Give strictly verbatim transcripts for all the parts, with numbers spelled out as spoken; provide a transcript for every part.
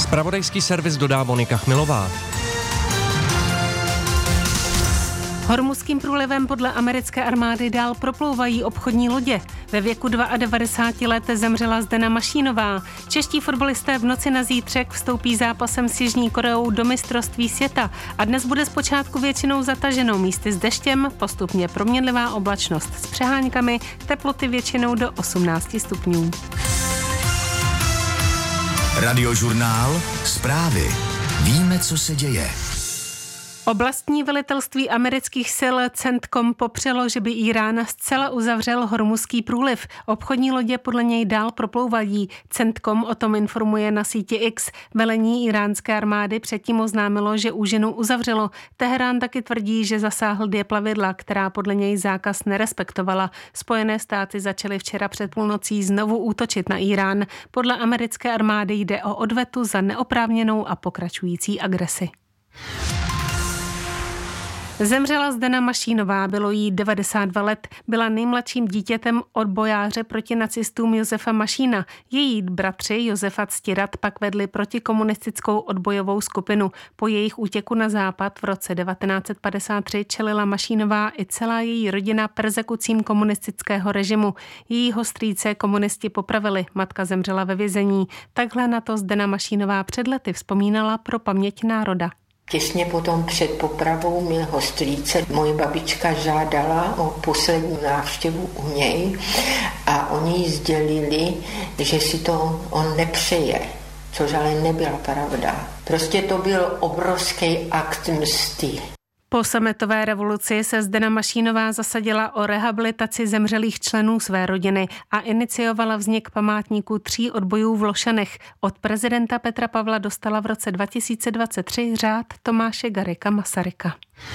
Zpravodajský servis dodá Monika Chmilová. Hormuzským průlivem podle americké armády dál proplouvají obchodní lodě. Ve věku devadesát dva let zemřela Zdena Mašínová. Čeští fotbalisté v noci na zítřek vstoupí zápasem s Jižní Koreou do mistrovství světa a dnes bude zpočátku většinou zataženo, místy s deštěm, postupně proměnlivá oblačnost s přeháňkami, teploty většinou do osmnáct stupňů. Radiožurnál Zprávy. Víme, co se děje. Oblastní velitelství amerických sil CENTCOM popřelo, že by Irán zcela uzavřel Hormuzský průliv. Obchodní lodě podle něj dál proplouvají. CENTCOM o tom informuje na síti X. Velení iránské armády předtím oznámilo, že úžinu uzavřelo. Teherán taky tvrdí, že zasáhl dvě plavidla, která podle něj zákaz nerespektovala. Spojené státy začaly včera před půlnocí znovu útočit na Irán. Podle americké armády jde o odvetu za neoprávněnou a pokračující agresi. Zemřela Zdena Mašínová, bylo jí devadesát dva let, byla nejmladším dítětem odbojáře proti nacistům Josefa Mašína. Její bratři Josef a Ctirad pak vedli protikomunistickou odbojovou skupinu. Po jejich útěku na západ v roce devatenáct set padesát tři čelila Mašínová i celá její rodina perzekucím komunistického režimu. Jejího strýce komunisti popravili, matka zemřela ve vězení. Takhle na to Zdena Mašínová před lety vzpomínala pro paměť národa. Těsně potom před popravou mého strýce moje babička žádala o poslední návštěvu u něj a oni jí sdělili, že si to on nepřeje, což ale nebyla pravda. Prostě to byl obrovský akt msty. Po sametové revoluci se Zdena Mašínová zasadila o rehabilitaci zemřelých členů své rodiny a iniciovala vznik památníku tří odbojů v Lošanech. Od prezidenta Petra Pavla dostala v roce dva tisíce dvacet tři řád Tomáše Garrigua Masaryka.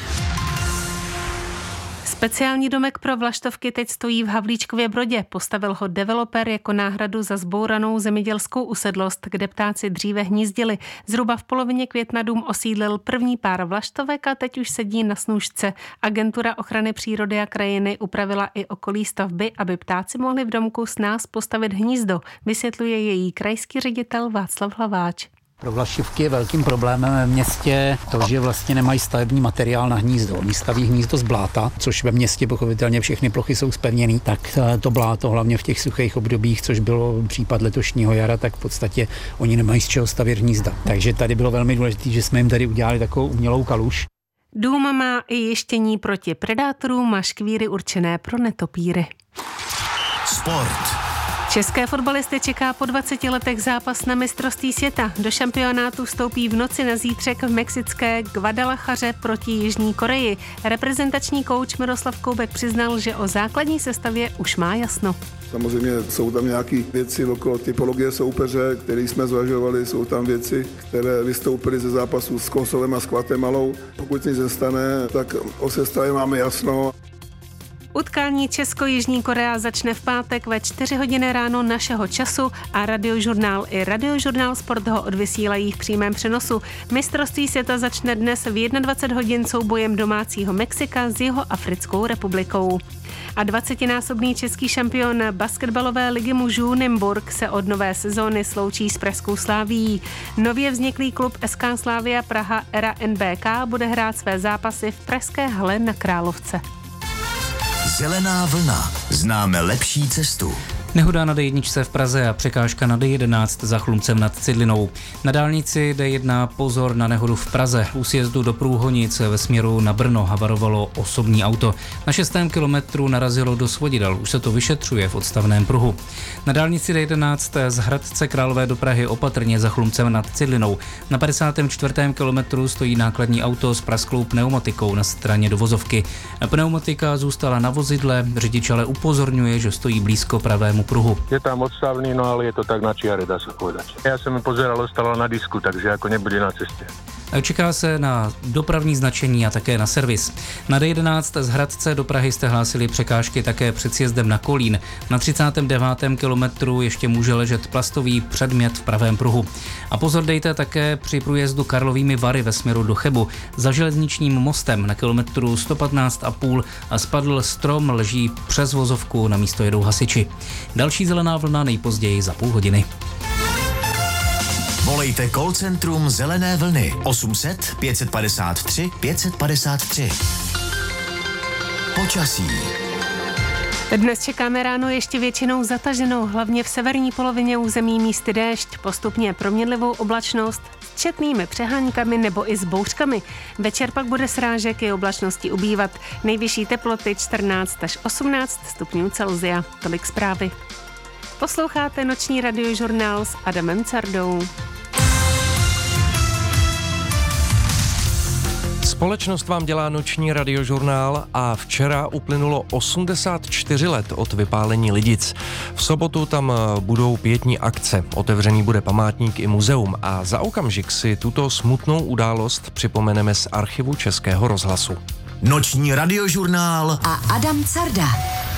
Speciální domek pro vlaštovky teď stojí v Havlíčkově Brodě. Postavil ho developer jako náhradu za zbouranou zemědělskou usedlost, kde ptáci dříve hnízdili. Zhruba v polovině května dům osídlil první pár vlaštovek a teď už sedí na snůšce. Agentura ochrany přírody a krajiny upravila i okolí stavby, aby ptáci mohli v domku s nás postavit hnízdo, vysvětluje její krajský ředitel Václav Hlaváč. Pro vlaštovky je velkým problémem ve městě to, že vlastně nemají stavební materiál na hnízdo. Oni staví hnízdo z bláta, což ve městě pochopitelně všechny plochy jsou zpevněný, tak to bláto hlavně v těch suchých obdobích, což bylo případ letošního jara, tak v podstatě oni nemají z čeho stavět hnízda. Takže tady bylo velmi důležité, že jsme jim tady udělali takovou umělou kaluž. Dům má i jištění proti predátorům a škvíry určené pro netopíry. Sport. České fotbalisty čeká po dvaceti letech zápas na mistrovství světa. Do šampionátu vstoupí v noci na zítřek v mexické Guadalajaře proti Jižní Koreji. Reprezentační kouč Miroslav Koubek přiznal, že o základní sestavě už má jasno. Samozřejmě jsou tam nějaké věci okolo typologie soupeře, které jsme zvažovali, jsou tam věci, které vystoupily ze zápasu s Kosovem a s Guatemalou. Pokud nic nestane, tak o sestavě máme jasno. Utkání Česko-Jižní Korea začne v pátek ve čtyři hodiny ráno našeho času a Radiožurnál i Radiožurnál Sport ho odvysílají v přímém přenosu. Mistrovství světa začne dnes v dvacet jedna hodin soubojem domácího Mexika s Jihoafrickou republikou. A dvacetinásobný český šampion basketbalové ligy mužů Nymburk se od nové sezóny sloučí s pražskou Slavií. Nově vzniklý klub S K Slavia Praha Era N B K bude hrát své zápasy v pražské hale na Královce. Zelená vlna. Známe lepší cestu. Nehoda na D jedna v Praze a překážka na D jedenáct za Chlumcem nad Cidlinou. Na dálnici D jedna pozor na nehodu v Praze. U sjezdu do Průhonic ve směru na Brno havarovalo osobní auto. Na šestém kilometru narazilo do svodidel. Už se to vyšetřuje v odstavném pruhu. Na dálnici D jedenáct z Hradce Králové do Prahy opatrně za Chlumcem nad Cidlinou. Na padesátém čtvrtém kilometru stojí nákladní auto s prasklou pneumatikou na straně dovozovky. Pneumatika zůstala na vozidle, řidič ale upozorňuje, že stojí blízko pravému pruhu. Je tam odstavný, no ale je to tak na čiare, dá sa povedať. Ja som mi pozeral, ostala na disku, takže ako nebude na ceste. Čeká se na dopravní značení a také na servis. Na D jedenáct z Hradce do Prahy jste hlásili překážky také před sjezdem na Kolín. Na třicátém devátém kilometru ještě může ležet plastový předmět v pravém pruhu. A pozor dejte také při průjezdu Karlovými Vary ve směru do Chebu. Za železničním mostem na kilometru sto patnáct a půl spadl strom, leží přes vozovku, na místo jedou hasiči. Další zelená vlna nejpozději za půl hodiny. Volejte call centrum Zelené vlny osm set pět padesát tři pět padesát tři. Počasí. Dnes čekáme ráno ještě většinou zataženou, hlavně v severní polovině území místy déšť, postupně proměnlivou oblačnost s četnými přeháňkami nebo i s bouřkami. Večer pak bude srážek i oblačnosti ubývat. Nejvyšší teploty čtrnáct až osmnáct stupňů Celsia. Tolik zprávy. Posloucháte noční radiožurnál s Adamem Cardou. Společnost vám dělá noční radiožurnál a včera uplynulo osmdesát čtyři let od vypálení Lidic. V sobotu tam budou pietní akce, otevřený bude památník i muzeum a za okamžik si tuto smutnou událost připomeneme z archivu Českého rozhlasu. Noční radiožurnál a Adam Carda.